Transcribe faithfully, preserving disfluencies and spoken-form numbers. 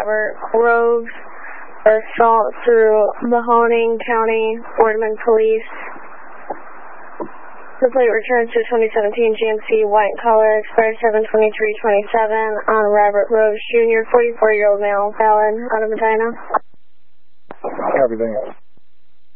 Robert Groves for assault through Mahoning County Boardman Police. The plate returns to twenty seventeen G M C white color, expired seven twenty-three twenty-seven on Robert Groves Junior, forty-four-year-old male, valid, out of Medina. Everything else.